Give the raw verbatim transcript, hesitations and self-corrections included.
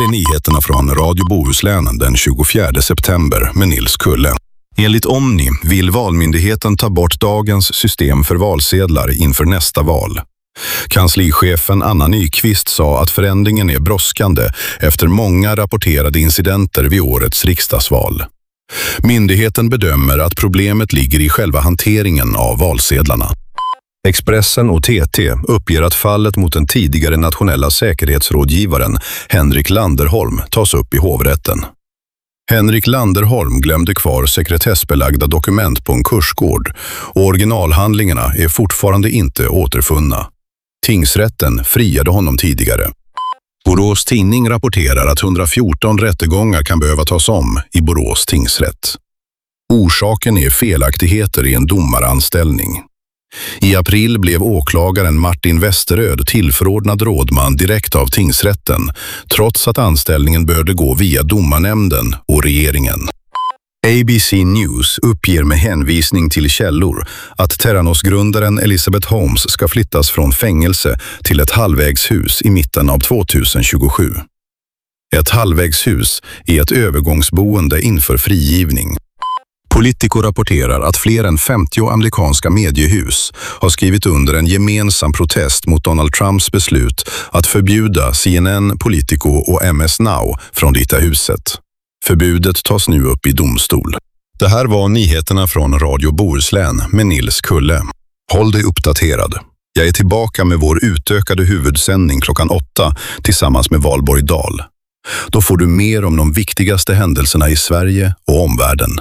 här är nyheterna från Radio Bohuslän den tjugofjärde september med Nils Kulle. Enligt Omni vill Valmyndigheten ta bort dagens system för valsedlar inför nästa val. Kanslichefen Anna Nyqvist sa att förändringen är brådskande efter många rapporterade incidenter vid årets riksdagsval. Myndigheten bedömer att problemet ligger i själva hanteringen av valsedlarna. Expressen och T T uppger att fallet mot den tidigare nationella säkerhetsrådgivaren Henrik Landerholm tas upp i hovrätten. Henrik Landerholm glömde kvar sekretessbelagda dokument på en kursgård och originalhandlingarna är fortfarande inte återfunna. Tingsrätten friade honom tidigare. Borås Tidning rapporterar att hundrafjorton rättegångar kan behöva tas om i Borås tingsrätt. Orsaken är felaktigheter i en domaranställning. I april blev åklagaren Martin Westeröd tillförordnad rådman direkt av tingsrätten, trots att anställningen började gå via domarnämnden och regeringen. A B C News uppger med hänvisning till källor att Theranos-grundaren Elizabeth Holmes ska flyttas från fängelse till ett halvvägshus i mitten av tjugohundratjugosju. Ett halvvägshus är ett övergångsboende inför frigivning. Politico rapporterar att fler än femtio amerikanska mediehus har skrivit under en gemensam protest mot Donald Trumps beslut att förbjuda C N N, Politico och M S Now från Vita huset. Förbudet tas nu upp i domstol. Det här var nyheterna från Radio Bohuslän med Nils Kulle. Håll dig uppdaterad. Jag är tillbaka med vår utökade huvudsändning klockan åtta tillsammans med Valborg Dahl. Då får du mer om de viktigaste händelserna i Sverige och omvärlden.